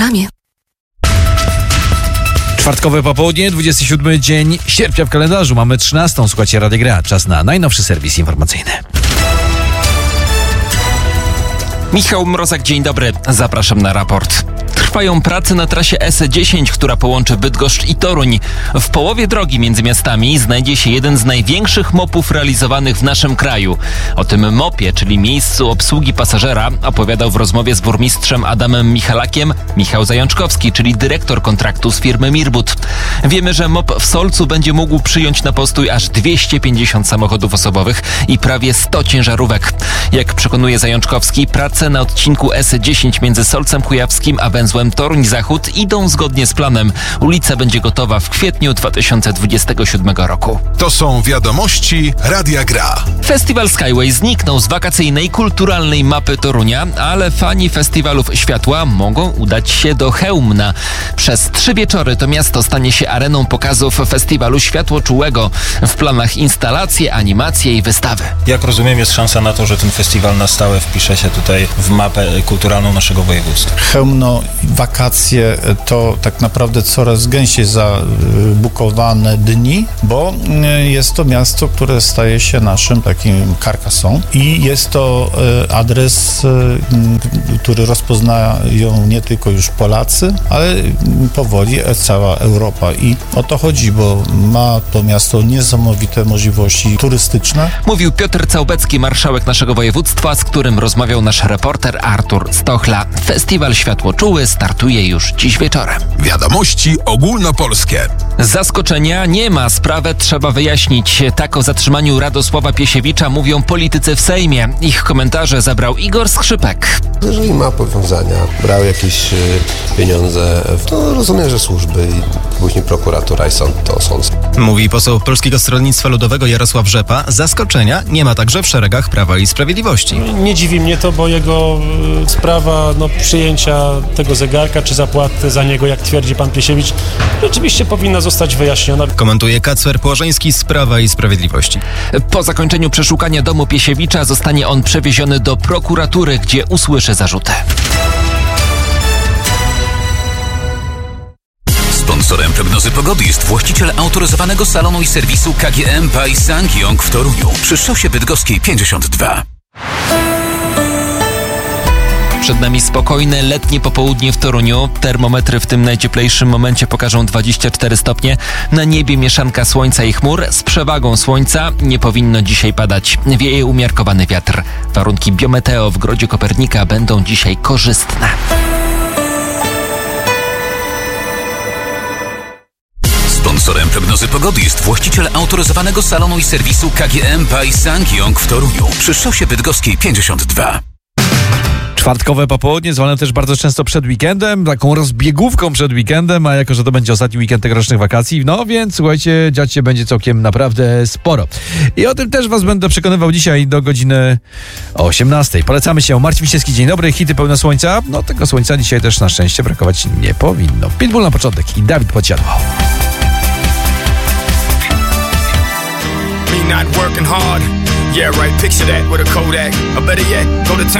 reklamie. Czwartkowe popołudnie, 27 dzień sierpnia w kalendarzu. Mamy 13. Słuchajcie Radia Gra. Czas na najnowszy serwis informacyjny. Michał Mrozek, dzień dobry. Zapraszam na raport. Trwają prace na trasie S10, która połączy Bydgoszcz i Toruń. W połowie drogi między miastami znajdzie się jeden z największych mopów realizowanych w naszym kraju. O tym mopie, czyli miejscu obsługi pasażera, opowiadał w rozmowie z burmistrzem Adamem Michalakiem Michał Zajączkowski, czyli dyrektor kontraktu z firmy Mirbut. Wiemy, że mop w Solcu będzie mógł przyjąć na postój aż 250 samochodów osobowych i prawie 100 ciężarówek. Jak przekonuje Zajączkowski, prace na odcinku S10 między Solcem Kujawskim a węzłem Toruń Zachód idą zgodnie z planem. Ulica będzie gotowa w kwietniu 2027 roku. To są wiadomości Radia Gra. Festiwal Skyway zniknął z wakacyjnej, kulturalnej mapy Torunia, ale fani festiwalów światła mogą udać się do Chełmna. Przez 3 wieczory to miasto stanie się areną pokazów festiwalu światłoczułego. W planach instalacje, animacje i wystawy. Jak rozumiem, jest szansa na to, że ten festiwal na stałe wpisze się tutaj w mapę kulturalną naszego województwa. Chełmno, wakacje to tak naprawdę coraz gęściej zabukowane dni, bo jest to miasto, które staje się naszym takim Carcassonne i jest to adres, który rozpoznają nie tylko już Polacy, ale powoli cała Europa i o to chodzi, bo ma to miasto niesamowite możliwości turystyczne. Mówił Piotr Całbecki, marszałek naszego województwa, z którym rozmawiał nasz reporter Artur Stochla. Festiwal Światłoczuły startuje już dziś wieczorem. Wiadomości ogólnopolskie. Zaskoczenia nie ma, sprawę trzeba wyjaśnić. Tak o zatrzymaniu Radosława Piesiewicza mówią politycy w Sejmie. Ich komentarze zabrał Igor Skrzypek. Jeżeli ma powiązania, brał jakieś pieniądze, to rozumiem, że służby i później prokuratura i sąd to sąd. Mówi poseł Polskiego Stronnictwa Ludowego Jarosław Rzepa. Zaskoczenia nie ma także w szeregach Prawa i Sprawiedliwości. Nie dziwi mnie to, bo jego sprawa przyjęcia tego zegarka czy zapłaty za niego, jak twierdzi pan Piesiewicz, rzeczywiście powinna zostać wyjaśniona. Komentuje Kacper Płażeński z Prawa i Sprawiedliwości. Po zakończeniu przeszukania domu Piesiewicza zostanie on przewieziony do prokuratury, gdzie usłyszy zarzuty. Sponsorem prognozy pogody jest właściciel autoryzowanego salonu i serwisu KGM by Sangyong w Toruniu przy szosie bydgoskiej 52. Przed nami spokojne, letnie popołudnie w Toruniu. Termometry w tym najcieplejszym momencie pokażą 24 stopnie. Na niebie mieszanka słońca i chmur. Z przewagą słońca nie powinno dzisiaj padać. Wieje umiarkowany wiatr. Warunki biometeo w Grodzie Kopernika będą dzisiaj korzystne. Sponsorem prognozy pogody jest właściciel autoryzowanego salonu i serwisu KGM by Sangyong w Toruniu przy szosie bydgoskiej 52. Czwartkowe popołudnie, zwane też bardzo często przed weekendem, taką rozbiegówką przed weekendem, a jako, że to będzie ostatni weekend tegorocznych wakacji, no więc słuchajcie, dziać się będzie całkiem naprawdę sporo. I o tym też was będę przekonywał dzisiaj do godziny 18. Polecamy się. Marcin Wiśniewski, dzień dobry, hity pełne słońca. No tego słońca dzisiaj też na szczęście brakować nie powinno. Pitbull na początek i Dawid Podsiadło. Me not working hard. Yeah, right, picture that with a Kodak. Or better yet, go to town.